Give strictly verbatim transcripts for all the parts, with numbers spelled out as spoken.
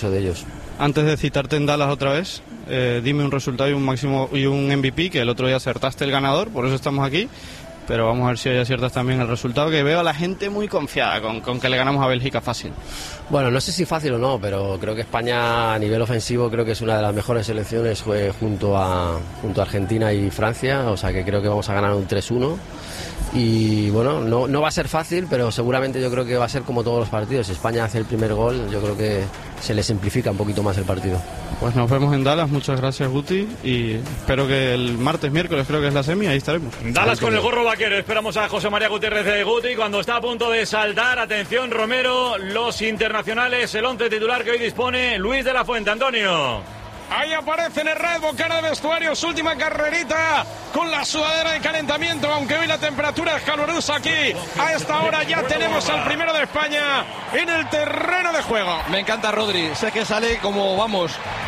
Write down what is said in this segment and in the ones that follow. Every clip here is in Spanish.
orgulloso de ellos. Antes de citarte en Dallas otra vez, eh, dime un resultado y un máximo y un M V P, que el otro día acertaste el ganador, por eso estamos aquí. Pero vamos a ver si hoy aciertas también el resultado, que veo a la gente muy confiada con, con que le ganamos a Bélgica fácil. Bueno, no sé si fácil o no, pero creo que España a nivel ofensivo creo que es una de las mejores selecciones eh, junto a junto a Argentina y Francia, o sea que creo que vamos a ganar un tres uno. Y bueno, no, no va a ser fácil, pero seguramente yo creo que va a ser como todos los partidos. Si España hace el primer gol, yo creo que se le simplifica un poquito más el partido. Pues nos vemos en Dallas, muchas gracias Guti, y espero que el martes, miércoles creo que es la semi, ahí estaremos. Dallas con el gorro vaquero, esperamos a José María Gutiérrez de Guti cuando está a punto de saltar. Atención Romero, los internacionales, el once titular que hoy dispone Luis de la Fuente. Antonio. Ahí aparece en el Red Bull, cara de vestuario, su última carrerita con la sudadera de calentamiento, aunque hoy la temperatura es calurosa aquí. A esta hora ya tenemos al primero de España en el terreno de juego. Me encanta Rodri, sé que sale como, vamos,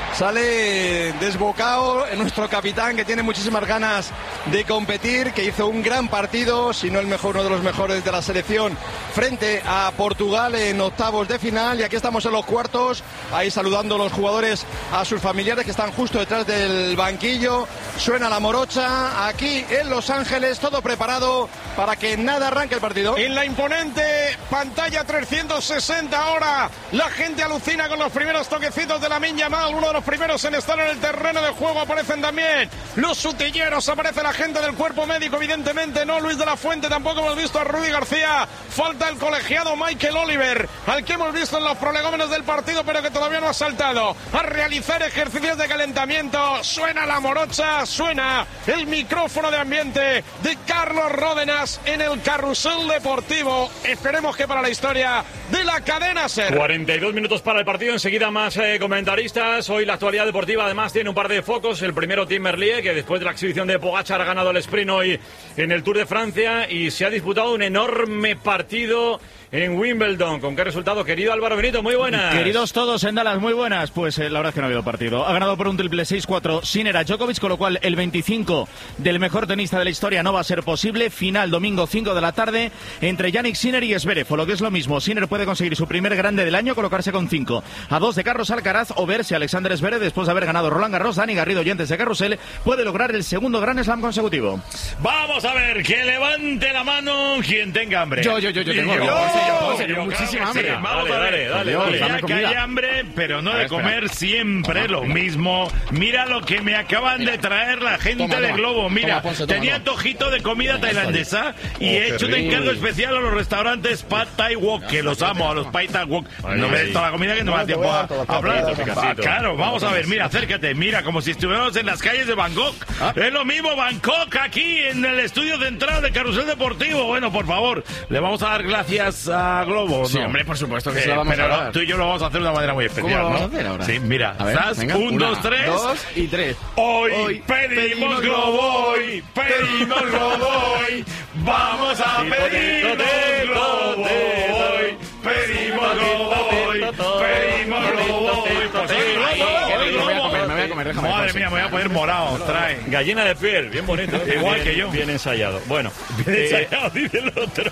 sale desbocado en nuestro capitán, que tiene muchísimas ganas de competir, que hizo un gran partido, si no el mejor, uno de los mejores de la selección, frente a Portugal en octavos de final. Y aquí estamos en los cuartos, ahí saludando a los jugadores, a sus familiares que están justo detrás del banquillo. Suena la morocha aquí en Los Ángeles, todo preparado para que nada arranque el partido. En la imponente pantalla trescientos sesenta ahora, la gente alucina con los primeros toquecitos de Lamine Yamal, uno de los primeros en estar en el terreno de juego. Aparecen también los sutilleros, aparece la gente del cuerpo médico, evidentemente no Luis de la Fuente, tampoco hemos visto a Rudy García, falta el colegiado Michael Oliver, al que hemos visto en los prolegómenos del partido pero que todavía no ha saltado a realizar ejercicios de calentamiento. Suena la morocha, suena el micrófono de ambiente de Carlos Ródenas en el carrusel deportivo. Esperemos que para la historia de la cadena SER. cuarenta y dos minutos para el partido, enseguida más eh, comentaristas. Hoy la actualidad deportiva además tiene un par de focos. El primero, Tim Merlier, que después de la exhibición de Pogačar ha ganado el sprint hoy en el Tour de Francia y se ha disputado un enorme partido en Wimbledon. ¿Con qué resultado, querido Álvaro Benito? Muy buenas. Queridos todos en Dallas, muy buenas. Pues eh, la verdad es que no ha habido partido. Ha ganado por un triple seis cuatro Sinner a Djokovic, con lo cual el veinticinco del mejor tenista de la historia no va a ser posible. Final domingo cinco de la tarde entre Jannik Sinner y Zverev, o lo que es lo mismo. Sinner puede conseguir su primer grande del año, colocarse con cinco a dos de Carlos Alcaraz, o ver si Alexander Zverev, después de haber ganado Roland Garros, Dani Garrido y antes de Carrusel, puede lograr el segundo Grand Slam consecutivo. Vamos a ver, que levante la mano quien tenga hambre. Yo, yo, yo, yo tengo hambre. Yo, yo, yo, muchísima hambre. Sí, vamos a ver, dale, dale, dale. Ya que hay hambre, pero no de comer siempre lo mismo. Mira lo que me acaban de traer la gente de Globo. Mira, tenía antojito de comida tailandesa y he hecho de encargo especial a los restaurantes Pad Thai Wok, que los amo, a los Pad Thai Wok. No me des toda la comida que no me da tiempo a hablar. Claro, vamos a ver, mira, acércate, mira, como si estuviéramos en las calles de Bangkok. Es lo mismo Bangkok aquí en el estudio central de Carrusel Deportivo. Bueno, por favor, le vamos a dar gracias a Globo. Sí, no. hombre, por supuesto que Eh, se la vamos pero a dar. tú y yo lo vamos a hacer de una manera muy especial. ¿Cómo lo vamos ¿no? a hacer ahora? Sí, mira, A ver, ¿estás? venga. Un, Una, dos, tres. dos y tres. Hoy, Hoy pedimos, pedimos Globo, hoy pedimos Globo, hoy vamos a pedir Globo, hoy pedimos Globo, hoy pedimos Globo, hoy pues hoy Globo, hoy Me voy a comer, Globo. me voy a comer, déjame. Madre mía, me voy a poner morado, trae. Gallina de piel, bien bonito. Igual bien, que yo. Bien ensayado. Bueno, Bien eh, ensayado, dice el otro.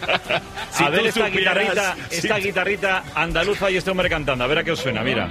Si a ver tú esta supieras, guitarrita, si esta tú- guitarrita andaluza y este hombre cantando. A ver a qué os suena, mira.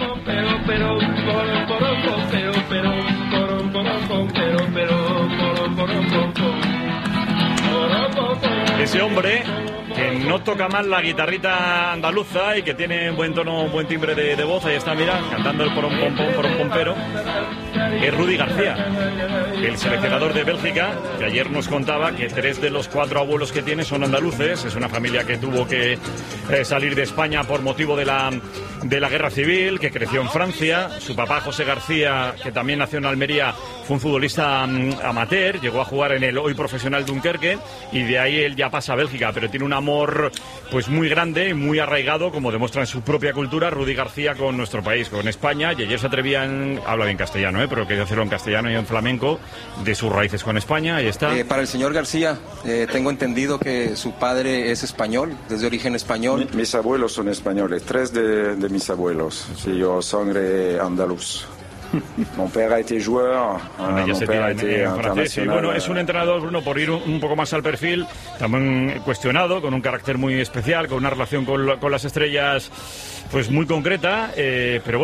Ese hombre que no toca mal la guitarrita andaluza y que tiene un buen tono, un buen timbre de, de voz, ahí está, mira, cantando el porom pom pom porom pompero, es Rudy García, el seleccionador de Bélgica, que ayer nos contaba que tres de los cuatro abuelos que tiene son andaluces. Es una familia que tuvo que eh, salir de España por motivo de la, de la guerra civil, que creció en Francia. Su papá, José García, que también nació en Almería, fue un futbolista um, amateur, llegó a jugar en el hoy profesional Dunkerque y de ahí él ya pasa a Bélgica, pero tiene un amor pues muy grande y muy arraigado, como demuestra en su propia cultura, Rudy García, con nuestro país, con España. Y ayer se atrevían, habla bien castellano, ¿eh? pero quería hacerlo en castellano y en flamenco, de sus raíces con España. Ahí está. Eh, para el señor García, eh, tengo entendido que su padre es español, desde origen español. Mi, mis abuelos son españoles, tres de, de mis abuelos. Sí, yo sangre andaluz. Mon père a été joueur, Bueno, ya mon se père tira a en, été en francés. Y international. bueno, es un entrenador, Bruno, por ir un, un poco más al perfil, también cuestionado, con un carácter muy especial, con una relación con, con las estrellas pues muy concreta, eh, pero bueno.